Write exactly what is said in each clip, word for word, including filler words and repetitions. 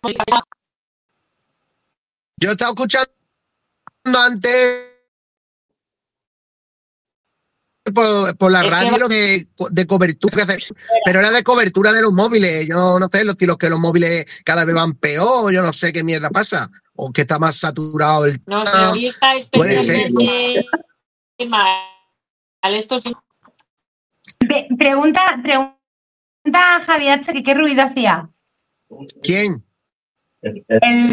Yo estaba escuchando antes por, por la Es radio que... de, de cobertura, pero era de cobertura de los móviles. Yo no sé, los tiros que los móviles cada vez van peor, yo no sé qué mierda pasa, o que está más saturado el No sé, hoy está especialmente mal. Esto sí. Pregunta, pregunta a Javier que qué ruido hacía. ¿Quién? El...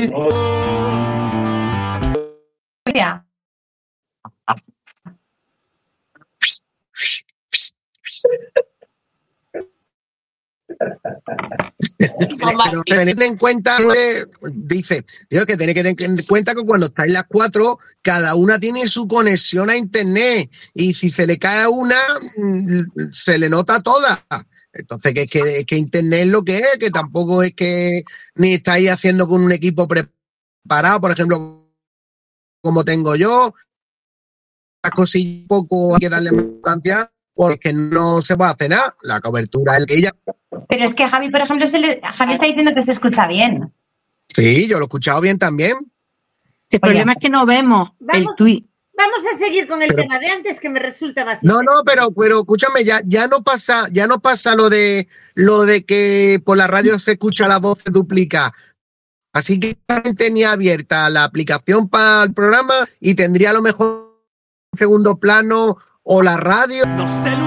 Pero tener en cuenta, dice, digo que tenéis que tener en cuenta que cuando estáis las cuatro, cada una tiene su conexión a internet y si se le cae una, se le nota toda. Entonces, que es que, que internet es lo que es, que tampoco es que ni estáis haciendo con un equipo preparado, por ejemplo, como tengo yo, las cosillas poco hay que darle más importancia porque no se puede hacer nada. La cobertura es el que ella. Pero es que Javi, por ejemplo, se le, Javi está diciendo que se escucha bien. Sí, yo lo he escuchado bien también. El problema es que no vemos vamos, el tuit. Vamos a seguir con el pero, tema de antes, que me resulta más no, no, pero, pero escúchame, ya, ya no pasa, ya no pasa lo de lo de que por la radio se escucha la voz, se duplica. Así que tenía abierta la aplicación para el programa y tendría a lo mejor un segundo plano o la radio. No sé.